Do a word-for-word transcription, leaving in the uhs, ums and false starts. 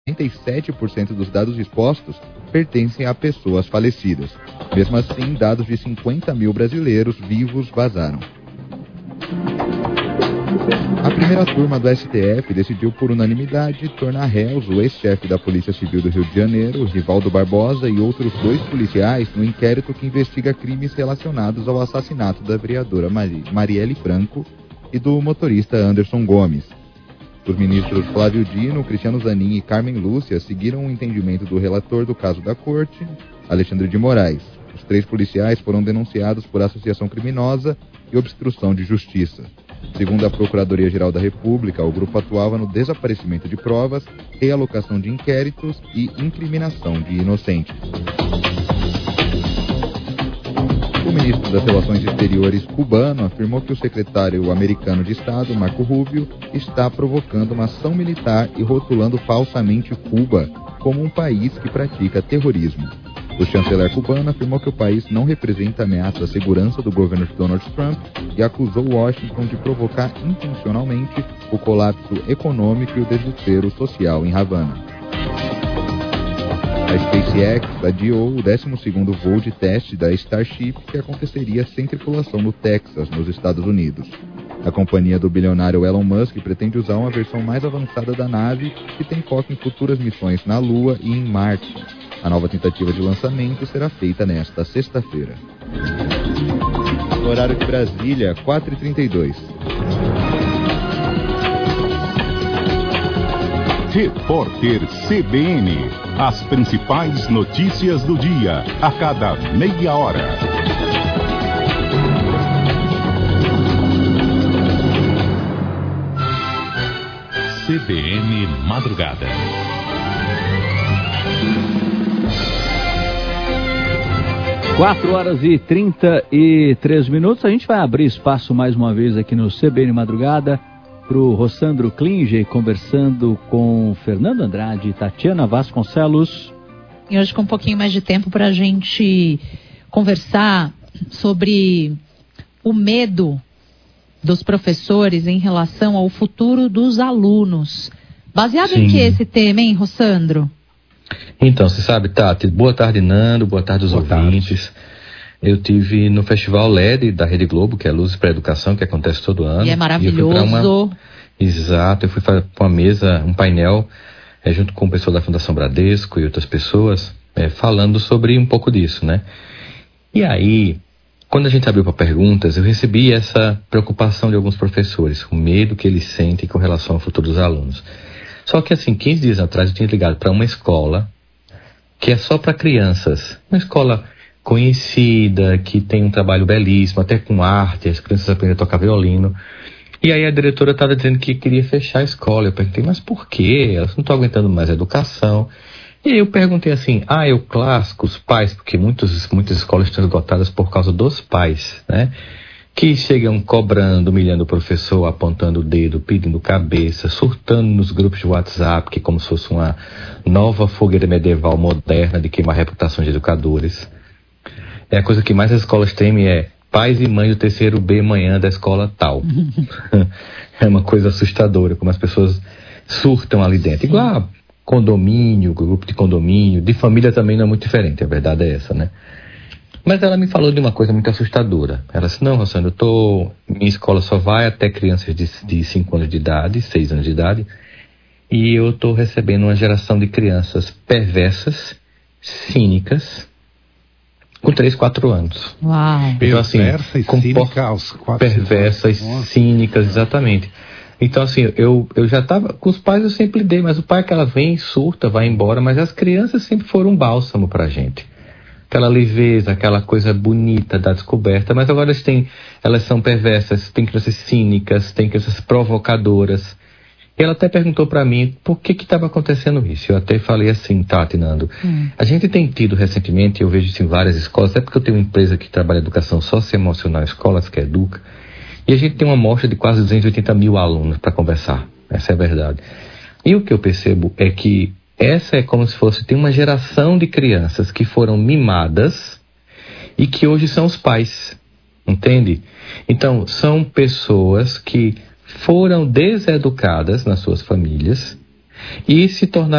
noventa e sete por cento dos dados expostos pertencem a pessoas falecidas. Mesmo assim, dados de cinquenta mil brasileiros vivos vazaram. A primeira turma do S T F decidiu por unanimidade tornar réus o ex-chefe da Polícia Civil do Rio de Janeiro, Rivaldo Barbosa, e outros dois policiais no inquérito que investiga crimes relacionados ao assassinato da vereadora Mari- Marielle Franco e do motorista Anderson Gomes. Os ministros Flávio Dino, Cristiano Zanin e Carmen Lúcia seguiram o entendimento do relator do caso da corte, Alexandre de Moraes. Os três policiais foram denunciados por associação criminosa e obstrução de justiça. Segundo a Procuradoria-Geral da República, o grupo atuava no desaparecimento de provas, realocação de inquéritos e incriminação de inocentes. O ministro das Relações Exteriores cubano afirmou que o secretário americano de Estado, Marco Rubio, está provocando uma ação militar e rotulando falsamente Cuba como um país que pratica terrorismo. O chanceler cubano afirmou que o país não representa ameaça à segurança do governo de Donald Trump e acusou Washington de provocar intencionalmente o colapso econômico e o desespero social em Havana. A SpaceX adiou o décimo segundo voo de teste da Starship, que aconteceria sem tripulação no Texas, nos Estados Unidos. A companhia do bilionário Elon Musk pretende usar uma versão mais avançada da nave, que tem foco em futuras missões na Lua e em Marte. A nova tentativa de lançamento será feita nesta sexta-feira. No horário de Brasília, quatro e trinta e dois. Repórter C B N. As principais notícias do dia, a cada meia hora. C B N Madrugada. quatro horas e trinta e três minutos. A gente vai abrir espaço mais uma vez aqui no C B N Madrugada para o Rossandro Klinger, conversando com Fernando Andrade e Tatiana Vasconcelos. E hoje com um pouquinho mais de tempo para a gente conversar sobre o medo dos professores em relação ao futuro dos alunos. Baseado Sim. em que esse tema, hein, Rossandro? Então, você sabe, Tati, boa tarde, Nando, boa tarde aos boa ouvintes. Tarde. Eu tive no Festival L E D da Rede Globo, que é Luzes para a Educação, que acontece todo ano. E é maravilhoso. E eu uma... Exato, eu fui para uma mesa, um painel, é, junto com o pessoal da Fundação Bradesco e outras pessoas, é, falando sobre um pouco disso, né? E aí, quando a gente abriu para perguntas, eu recebi essa preocupação de alguns professores, o medo que eles sentem com relação ao futuro dos alunos. Só que assim, quinze dias atrás eu tinha ligado para uma escola que é só para crianças. Uma escola conhecida, que tem um trabalho belíssimo, até com arte, as crianças aprendem a tocar violino. E aí a diretora estava dizendo que queria fechar a escola. Eu perguntei, mas por quê? Elas não estão aguentando mais a educação. E aí eu perguntei assim, ah, é o clássico, os pais, porque muitos, muitas escolas estão esgotadas por causa dos pais, né? Que chegam cobrando, humilhando o professor, apontando o dedo, pedindo cabeça, surtando nos grupos de WhatsApp, que é como se fosse uma nova fogueira medieval moderna de queimar reputações de educadores. É a coisa que mais as escolas temem é pais e mães do terceiro B manhã da escola tal. É uma coisa assustadora, como as pessoas surtam ali dentro. Igual a condomínio, grupo de condomínio, de família também não é muito diferente, a verdade é essa, né? Mas ela me falou de uma coisa muito assustadora. Ela disse, não, Rossandro, eu tô... minha escola só vai até crianças de cinco anos de idade, seis anos de idade, e eu estou recebendo uma geração de crianças perversas, cínicas, com três, quatro anos. Uau! Então, assim, perversa e cínica aos quatro, perversas, cínicas, exatamente. Então, assim, eu, eu já estava... Com os pais eu sempre lidei, mas o pai que ela vem, surta, vai embora, mas as crianças sempre foram um bálsamo pra gente. Aquela leveza, aquela coisa bonita da descoberta, mas agora elas, têm, elas são perversas, tem crianças cínicas, tem crianças provocadoras. E ela até perguntou para mim por que que estava acontecendo isso. Eu até falei assim, Tati, Nando, hum. a gente tem tido recentemente, eu vejo isso em várias escolas, até porque eu tenho uma empresa que trabalha educação socioemocional, escolas que educa, e a gente tem uma amostra de quase duzentos e oitenta mil alunos para conversar, essa é a verdade. E o que eu percebo é que essa é como se fosse, tem uma geração de crianças que foram mimadas e que hoje são os pais, entende? Então, são pessoas que foram deseducadas nas suas famílias e se tornaram